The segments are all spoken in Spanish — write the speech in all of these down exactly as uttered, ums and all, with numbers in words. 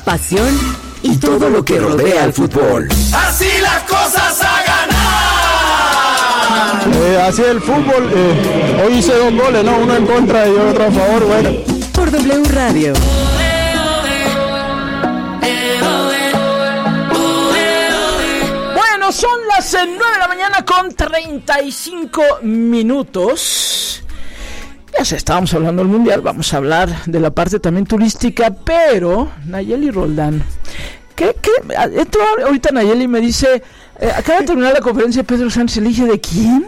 pasión y todo lo que rodea al fútbol. Así las cosas a ganar. Eh, así el fútbol, eh, hoy hice dos goles, ¿no? Uno en contra y otro a favor, bueno. Por W Radio. Bueno, son las nueve de la mañana con treinta y cinco minutos. Ya sé, estábamos hablando del Mundial, vamos a hablar de la parte también turística, pero Nayeli Roldán, ¿qué, qué? Esto ahorita Nayeli me dice, eh, acaba de terminar la conferencia de Pedro Sánchez, le dije, ¿de quién?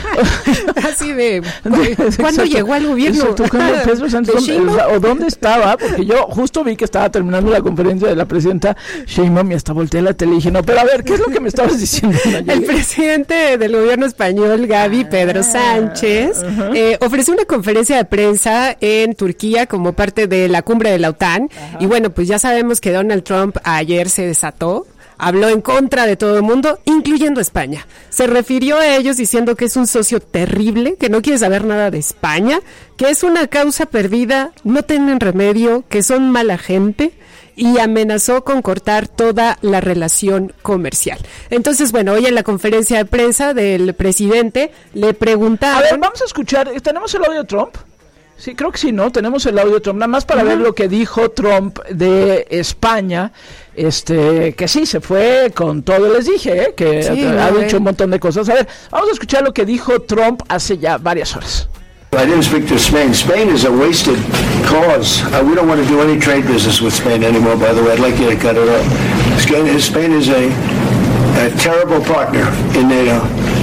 Así de, ¿cuándo llegó al gobierno? Exacto, ¿cuándo Pedro Sánchez, ¿dónde, o dónde estaba? Porque yo justo vi que estaba terminando la conferencia de la presidenta Sheinbaum y hasta volteé la tele y dije, no, pero a ver, ¿qué es lo que me estabas diciendo, Nayeli? El presidente del gobierno español, Gaby, Pedro Sánchez, uh-huh. eh, ofreció una conferencia de prensa en Turquía como parte de la cumbre de la OTAN. Uh-huh. Y bueno, pues ya sabemos que Donald Trump ayer se desató. Habló en contra de todo el mundo, incluyendo España. Se refirió a ellos diciendo que es un socio terrible, que no quiere saber nada de España, que es una causa perdida, no tienen remedio, que son mala gente, y amenazó con cortar toda la relación comercial. Entonces, bueno, hoy en la conferencia de prensa del presidente le preguntaron... A ver, vamos a escuchar, ¿tenemos el audio de Trump? Sí, creo que sí, ¿no? Tenemos el audio de Trump, nada más para uh-huh. ver lo que dijo Trump de España, este, que sí, se fue con todo, les dije, ¿eh? que sí, ha no, dicho eh. un montón de cosas. A ver, vamos a escuchar lo que dijo Trump hace ya varias horas. I didn't speak to Spain. Spain is a wasted cause. Uh, we don't want to do any trade business with Spain anymore, by the way. I'd like you to cut it off. Spain is a, a terrible partner in NATO.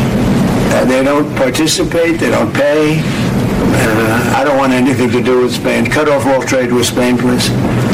Uh, they don't participate, they don't pay. Uh, I don't want anything to do with Spain. Cut off all trade with Spain, please,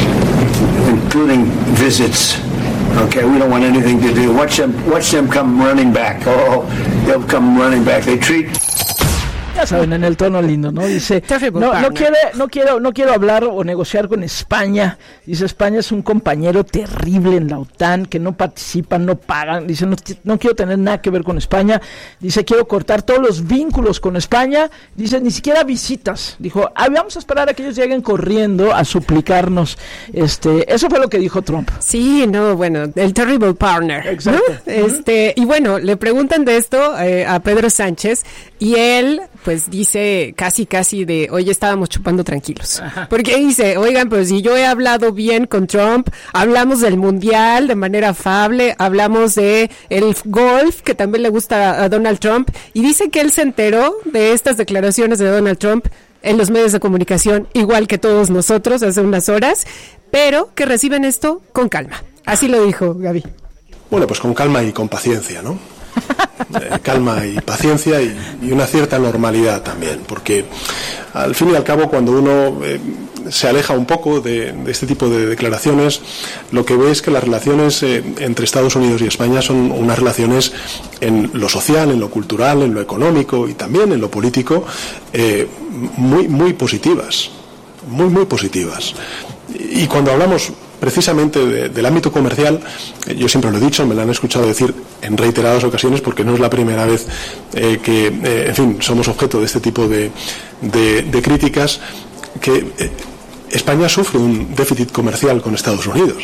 including visits. Okay, we don't want anything to do. Watch them, watch them come running back. Oh, they'll come running back. They treat... Ya saben, en el tono lindo, ¿no? Dice, no, no quiere, no quiero, no quiero hablar o negociar con España. Dice, España es un compañero terrible en la OTAN, que no participan, no pagan. Dice, no, no quiero tener nada que ver con España. Dice, quiero cortar todos los vínculos con España. Dice, ni siquiera visitas. Dijo, ah, vamos a esperar a que ellos lleguen corriendo a suplicarnos. Este, eso fue lo que dijo Trump. Sí, no, bueno, el terrible partner. Exacto. ¿No? Este, y bueno, le preguntan de esto eh, a Pedro Sánchez y él pues dice casi casi de, oye, estábamos chupando tranquilos. Ajá. Porque dice, oigan, pues si yo he hablado bien con Trump, hablamos del mundial de manera afable, hablamos de el golf, que también le gusta a Donald Trump, y dice que él se enteró de estas declaraciones de Donald Trump en los medios de comunicación, igual que todos nosotros hace unas horas, pero que reciben esto con calma. Así lo dijo Gaby. Bueno, pues con calma y con paciencia, ¿no? Eh, calma y paciencia y, y una cierta normalidad también, porque al fin y al cabo cuando uno eh, se aleja un poco de, de este tipo de declaraciones, lo que ve es que las relaciones eh, entre Estados Unidos y España son unas relaciones en lo social, en lo cultural, en lo económico y también en lo político eh, muy, muy positivas, muy, muy positivas. Y cuando hablamos precisamente de, del ámbito comercial, eh, yo siempre lo he dicho, me lo han escuchado decir en reiteradas ocasiones, porque no es la primera vez eh, que, eh, en fin, somos objeto de este tipo de, de, de críticas, que eh, España sufre un déficit comercial con Estados Unidos.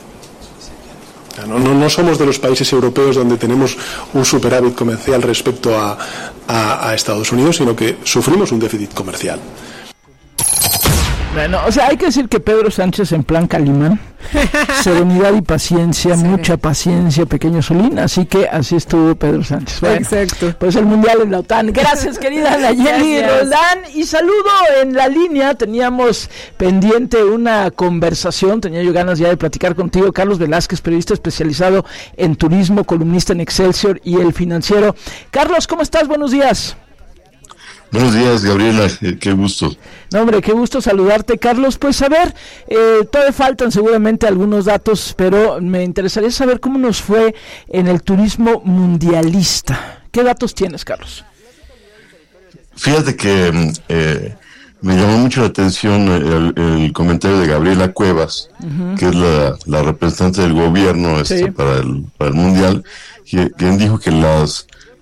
No, no, no somos de los países europeos donde tenemos un superávit comercial respecto a, a, a Estados Unidos, sino que sufrimos un déficit comercial. Bueno, o sea, hay que decir que Pedro Sánchez en plan Calimán, serenidad y paciencia, sí. mucha paciencia, pequeño Solín, así que así estuvo Pedro Sánchez. Bueno, exacto. Pues el Mundial en la OTAN. Gracias, querida Nayeli Roldán. Y saludo en la línea, teníamos pendiente una conversación, tenía yo ganas ya de platicar contigo, Carlos Velázquez, periodista especializado en turismo, columnista en Excelsior y El Financiero. Carlos, ¿cómo estás? Buenos días. Buenos días, Gabriela, eh, qué gusto. No, hombre, qué gusto saludarte, Carlos. Pues a ver, eh, todavía faltan seguramente algunos datos, pero me interesaría saber cómo nos fue en el turismo mundialista. ¿Qué datos tienes, Carlos? Fíjate que eh, me llamó mucho la atención el, el comentario de Gabriela Cuevas, uh-huh. que es la, la representante del gobierno este, sí. para, el, para el mundial, quien dijo que las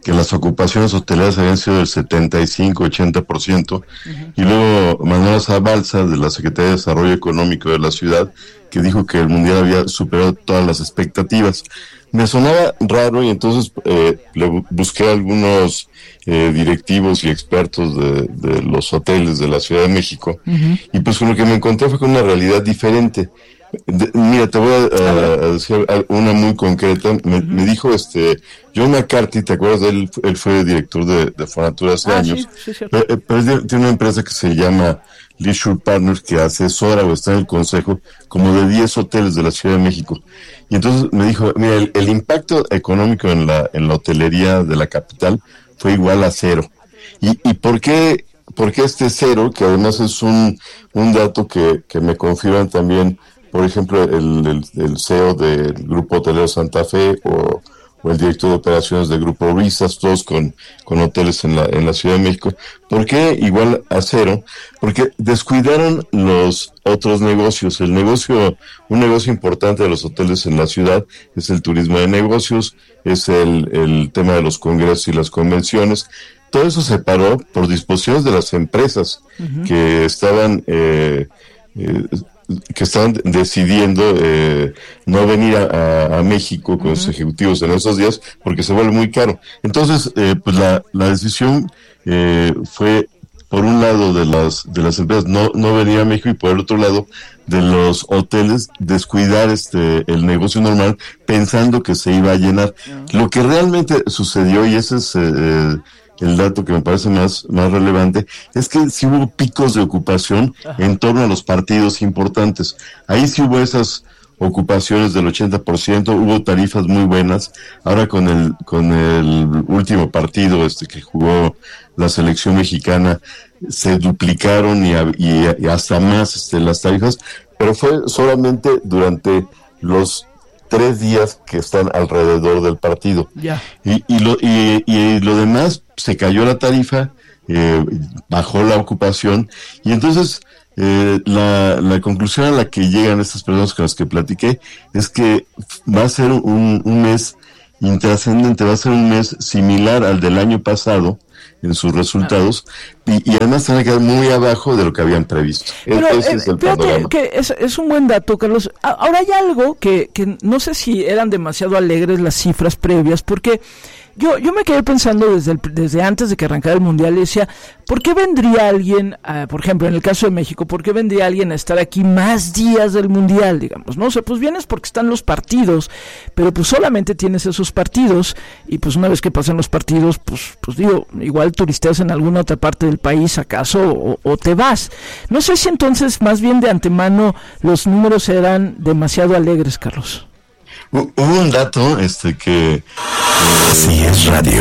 que las ocupaciones hoteleras habían sido del setenta y cinco a ochenta por ciento, uh-huh. y luego Manuela Zabalza, de la Secretaría de Desarrollo Económico de la ciudad, que dijo que el Mundial había superado todas las expectativas. Me sonaba raro y entonces eh, le busqué a algunos eh, directivos y expertos de, de los hoteles de la Ciudad de México, uh-huh. y pues con lo que me encontré fue con una realidad diferente. De, mira, te voy a, a, a decir una muy concreta. Me, uh-huh. me dijo este John McCarthy, ¿te acuerdas de él? Él fue director de, de Fonatura hace ah, años. Sí, sí, pero, pero tiene una empresa que se llama Leisure Partners, que asesora o está en el consejo como de diez hoteles de la Ciudad de México. Y entonces me dijo, mira, el, el impacto económico en la en la hotelería de la capital fue igual a cero. ¿Y, y por qué, por qué este cero? Que además es un, un dato que, que me confirman también, por ejemplo, el, el, el C E O del Grupo Hotelero Santa Fe o, o el director de operaciones del Grupo Risas, todos con, con hoteles en la, en la Ciudad de México. ¿Por qué igual a cero? Porque descuidaron los otros negocios. El negocio, un negocio importante de los hoteles en la ciudad es el turismo de negocios, es el, el tema de los congresos y las convenciones. Todo eso se paró por disposiciones de las empresas uh-huh. que estaban... Eh, eh, que estaban decidiendo eh, no venir a, a México con uh-huh. los ejecutivos en esos días porque se vuelve muy caro. Entonces, eh, pues la, la decisión eh, fue, por un lado, de las de las empresas no no venir a México, y por el otro lado, de los hoteles descuidar este el negocio normal pensando que se iba a llenar. Uh-huh. Lo que realmente sucedió, y ese es... Eh, el dato que me parece más, más relevante, es que sí hubo picos de ocupación Ajá. en torno a los partidos importantes. Ahí sí hubo esas ocupaciones del ochenta por ciento, hubo tarifas muy buenas. Ahora con el, con el último partido este que jugó la selección mexicana, se duplicaron y, y, y hasta más este, las tarifas, pero fue solamente durante los tres días que están alrededor del partido. Yeah. Y, y, lo, y, y lo demás, se cayó la tarifa, eh, bajó la ocupación, y entonces eh, la, la conclusión a la que llegan estas personas con las que platiqué es que va a ser un, un mes intrascendente, va a ser un mes similar al del año pasado en sus resultados, y, y además van a quedar muy abajo de lo que habían previsto. Pero eh, es el fíjate que es, es un buen dato, Carlos. Ahora hay algo que, que no sé si eran demasiado alegres las cifras previas, porque yo yo me quedé pensando desde el, desde antes de que arrancara el Mundial, y decía, ¿por qué vendría alguien, uh, por ejemplo, en el caso de México, por qué vendría alguien a estar aquí más días del Mundial, digamos? No, o sea, pues vienes porque están los partidos, pero pues solamente tienes esos partidos, y pues una vez que pasan los partidos, pues pues digo, igual turisteas en alguna otra parte del país, acaso, o, o te vas. No sé si entonces, más bien de antemano, los números eran demasiado alegres, Carlos. Hubo un dato este que Así es radio.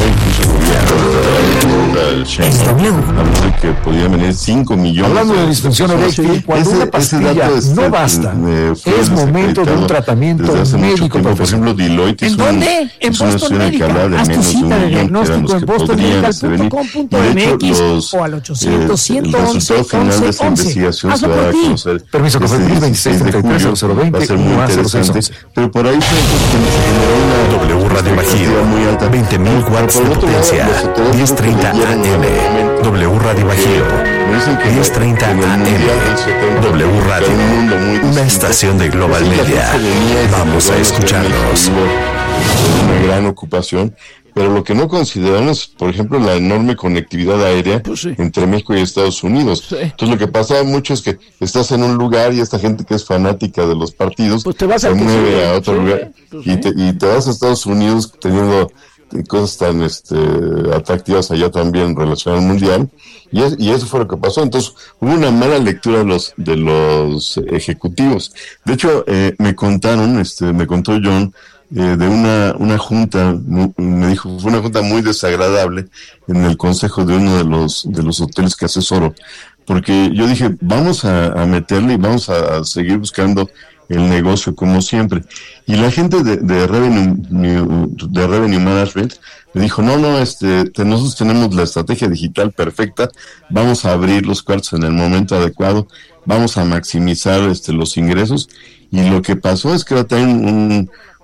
Es W. Hablando de que podían venir cinco millones. Hablando de disfunción eréctil, cuando una pastilla no basta, es momento de un tratamiento médico profesional. Por ejemplo, Deloitte ¿En dónde? En Boston Medical. Haz tu cita de diagnóstico en boston medical punto com punto m x o al ochocientos, ciento once, once, once. Hazlo por ti. Permiso conferencial veintiséis treinta y tres cero cero veinte. Va a ser muy interesante. Pero por ahí fue entonces se generó una W Radio Bajío, muy alta. veinte mil watts de potencia, diez treinta A M. W Radio Bajío, diez treinta A M. W Radio, una estación de Global Media. Vamos a escucharlos. Una gran ocupación, pero lo que no consideran es, por ejemplo, la enorme conectividad aérea pues sí. entre México y Estados Unidos. Sí. Entonces lo que pasaba mucho es que estás en un lugar y esta gente que es fanática de los partidos pues te vas se a mueve a otro sí, lugar pues y, sí. te, y te vas a Estados Unidos teniendo cosas tan este, atractivas allá también en relación al Mundial, y, es, y eso fue lo que pasó. Entonces hubo una mala lectura de los de los ejecutivos. De hecho, eh, me contaron, este, me contó John, Eh, de una una junta, me dijo, fue una junta muy desagradable en el consejo de uno de los de los hoteles que asesoro, porque yo dije, vamos a, a meterle y vamos a, a seguir buscando el negocio como siempre, y la gente de, de Revenue de Revenue Management me dijo, no, no, este, te, nosotros tenemos la estrategia digital perfecta, vamos a abrir los cuartos en el momento adecuado, vamos a maximizar este los ingresos, y lo que pasó es que ahora traen un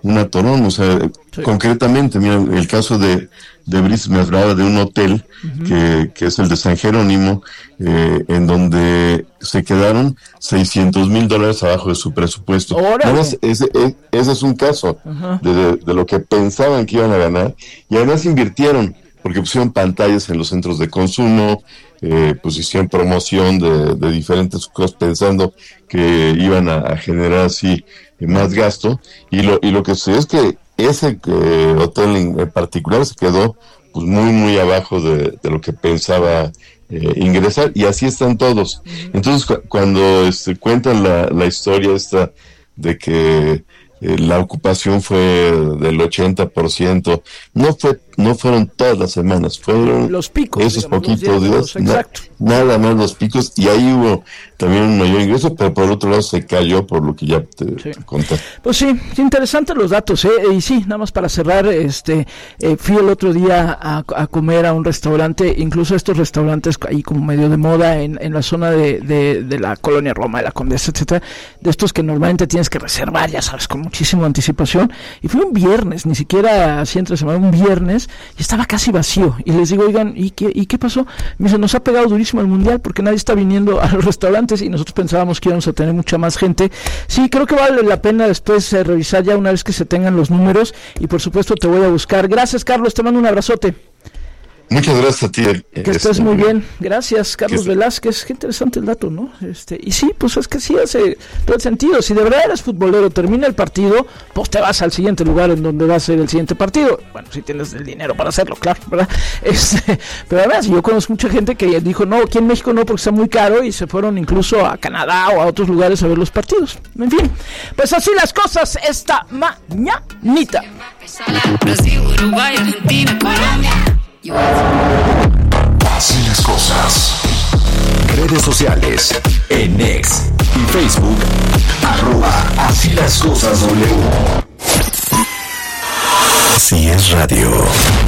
un atorón, o sea, sí. Concretamente, mira, el caso de, de Brice me hablaba de un hotel, uh-huh. que, que es el de San Jerónimo, eh, en donde se quedaron seiscientos mil dólares abajo de su presupuesto. Además, ese, ese, ese es un caso uh-huh. de, de, de lo que pensaban que iban a ganar, y además invirtieron, porque pusieron pantallas en los centros de consumo, eh, pues hicieron promoción de, de diferentes cosas pensando que iban a, a generar así eh, más gasto, y lo y lo que sucede es que ese eh, hotel en, en particular se quedó pues muy muy abajo de, de lo que pensaba eh, ingresar, y así están todos. Entonces cu- cuando este, cuentan la, la historia esta de que eh, la ocupación fue del ochenta por ciento, no fue no fueron todas las semanas, fueron los picos, esos digamos, poquitos días, na- nada más los picos, y ahí hubo también un mayor ingreso, pero por otro lado se cayó por lo que ya te, sí. te conté. Pues sí, interesantes los datos, ¿eh? Y sí, nada más para cerrar, este, eh, fui el otro día a, a comer a un restaurante, incluso estos restaurantes ahí como medio de moda en, en la zona de, de, de la colonia Roma, de la Condesa, etcétera, de estos que normalmente tienes que reservar, ya sabes, con muchísima anticipación, y fue un viernes, ni siquiera así entre semana, un viernes, y estaba casi vacío, y les digo, oigan, ¿y qué, y qué pasó? Me dice, nos ha pegado durísimo el mundial, porque nadie está viniendo a los restaurantes, y nosotros pensábamos que íbamos a tener mucha más gente. Sí, creo que vale la pena después eh, revisar ya una vez que se tengan los números, y por supuesto te voy a buscar. Gracias, Carlos, te mando un abrazote. Muchas gracias a ti. Que estés este, muy bien. Gracias, Carlos Velázquez. Qué interesante el dato, ¿no? Este, y sí, pues es que sí hace todo el sentido. Si de verdad eres futbolero, termina el partido, pues te vas al siguiente lugar en donde va a ser el siguiente partido. Bueno, si tienes el dinero para hacerlo, claro, ¿verdad? Este, pero además, yo conozco mucha gente que dijo, no, aquí en México no, porque está muy caro, y se fueron incluso a Canadá o a otros lugares a ver los partidos. En fin, pues así las cosas esta mañanita. Brasil, Uruguay, Argentina, Colombia. Así las cosas. Redes sociales. En X y Facebook. Arroba Así las cosas W. Así es radio.